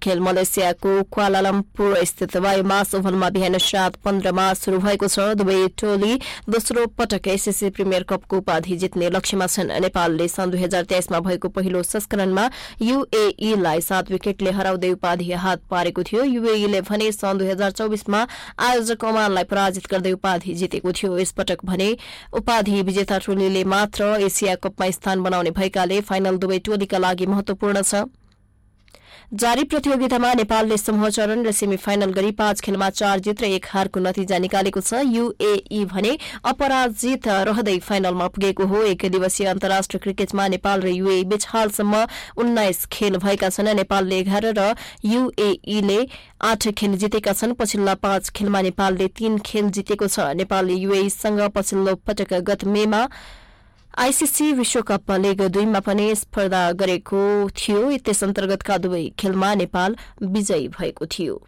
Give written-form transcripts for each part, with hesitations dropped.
खेल मलेसियाको क्वालालम्पुर स्थित वायुमास ओभलमा बिहान 7:15 सुरु भएको छ। दुवै टोली दोस्रो पटक एसएससी प्रिमियर कपको उपाधि जित्ने लक्ष्यमा छन्। नेपालले सन् 2023 मा भएको पहिलो संस्करणमा यूएईलाई 7 विकेटले हराउँदै उपाधि हात पारेको थियो। यूएईले भने सन् 2024 मा आयोजक ओमानलाई पराजित गर्दै उपाधि जितेको थियो। यसपटक भने उपाधि विजेता टोलीले मात्र एसिया कपमा स्थान बनाउने भएकाले फाइनल दुवै टोलीका लागि महत्वपूर्ण छ। जारी प्रतियोगितामा नेपालले समूह चरण र सेमी फाइनल गरी 5 खेलमा 4 जित र 1 हारको नतिजा निकालेको छ। यूएई भने अपराजित रहँदै फाइनलमा पुगेको हो। एक दिवसीय अन्तर्राष्ट्रिय क्रिकेटमा नेपाल र यूएई बीच हालसम्म 19 खेल भएका छन्। नेपालले 11 र यूएईले 8 खेल जितेका छन्। पछिल्ला 5 खेलमा नेपालले 3 खेल जितेको छ। नेपालले यूएईसँग पछिल्लो पटक गत मेमा आईसीसी विश्वकप लिग 2 मा पनि स्पर्धा गरेको थियो। त्यस अन्तर्गतका दुवै खेलमा नेपाल विजयी भएको थियो।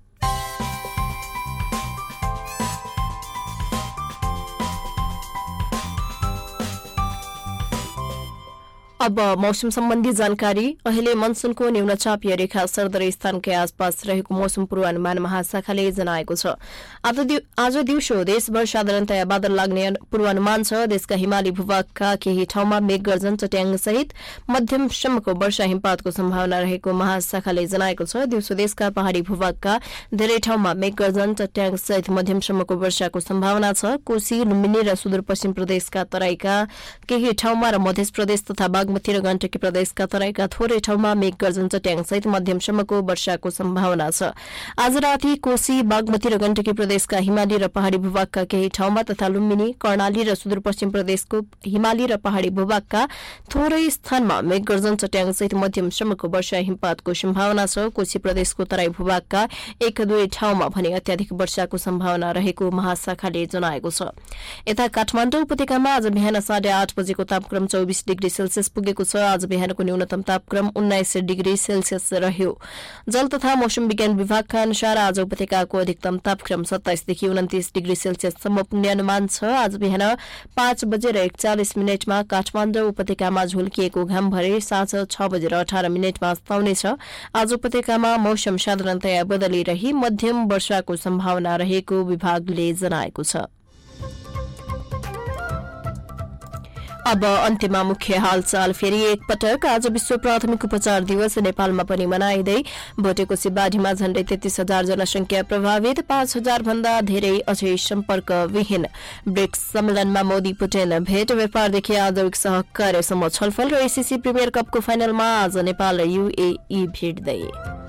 अब मौसम सम्बन्धी जानकारी। अहिले मनसूनको न्यूनचापीय रेखा सरदरी स्थानकै आसपास रहेको मौसम पूर्वानुमान महाशाखाले जनाएको छ। आज दिउँसो देशभर साधारणतया बादल लाग्ने पूर्वानुमान छ। देशका हिमाली भूभागका केही ठाउँमा मेघगर्जन चट्याङ सहित मध्यमसम्मको वर्षा हिमपातको सम्भावना रहेको महाशाखाले जनाएको छ। दिउँसो देशका पहाड़ी भूभागका धेरै ठाउँमा मेघगर्जन चट्याङ सहित मध्यमसम्मको वर्षाको सम्भावना छ। कोशी, लुम्बिनी र सुदूरपश्चिम प्रदेशका तराईका केही ठाउँमा र मध्य प्रदेश तथा बागमती र गण्डकी प्रदेशका तराईका थोरै ठाउँमा मेघगर्जन चट्याङ सहित मध्यमसम्मको वर्षाको सम्भावना छ। आज राति कोशी, बागमती र गण्डकी प्रदेशका हिमाली र पहाड़ी भूभागका केही ठाउँमा तथा लुम्बिनी, कर्णाली र सुदूरपश्चिम प्रदेशको हिमाली र पहाड़ी भूभागका थोरै स्थानमा मेघगर्जन चट्याङ सहित मध्यमसम्मको वर्षा हिमपातको सम्भावना छ। कोशी प्रदेशको तराई भूभागका 1-2 ठाउँमा भने अत्याधिक वर्षाको सम्भावना रहेको महाशाखाले जनाएको छ। यता काठमाडौँ उपत्यकामा आज बिहान 8:30 बजेको तापक्रम 24 डिग्री सेल्सियस पुगेको छ। आज बिहानको न्यूनतम तापक्रम 19 डिग्री सेल्सियस रह्यो। जल तथा मौसम विज्ञान विभागका अनुसार आज उपत्यकाको अधिकतम तापक्रम 27 देखि 29 डिग्री सेल्सियससम्म पुग्ने अनुमान छ। आज बिहान 5:41 काठमाडौँ उपत्यकामा झुल्किएको घाम भरे साँझ 6:18 अस्ताउनेछ। आज उपत्यकामा मौसम साधारणतया बदली रही मध्यम वर्षाको सम्भावना रहेको विभागले जनाएको छ। अब अन्त्यमा मुख्य हालचाल फेरि एकपटक। आज विश्व प्राथमिक उपचार दिवस नेपालमा पनि मनाइँदै भोटेकोशी बाढीमा झण्डै 33,000 जनसंख्या प्रभावित, 5,000 भन्दा धेरै अझै सम्पर्कविहीन। ब्रिक्स सम्मेलनमा मोदी पुटिन भेट, व्यापारदेखि आधुनिक सहकार्यसम्म छलफल र एसएससी प्रिमियर कपको फाइनलमा आज नेपाल र यूएई भिड्दै।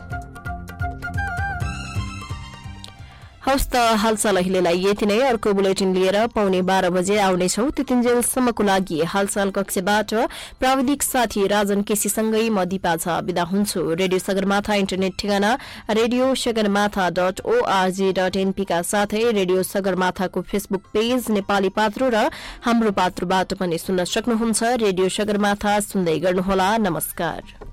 हवस् त हालचाल अहिलेलाई यति नै। अर्को बुलेटिन लिएर 12:15 बजे आउनेछौँ। त्यतिन्जेलसम्मको लागि हालचाल कक्षबाट प्राविधिक साथी राजन केसीसँगै म दिपा झा बिदा हुन्छु। रेडियो सगरमाथा इन्टरनेट ठेगाना radiosagaramatha.org.np का साथै रेडियो सगरमाथाको फेसबुक पेज नेपाली पात्रो र हाम्रो पात्रोबाट पनि सुन्न सक्नुहुन्छ। रेडियो सगरमाथा सुन्दै गर्नुहोला। नमस्कार।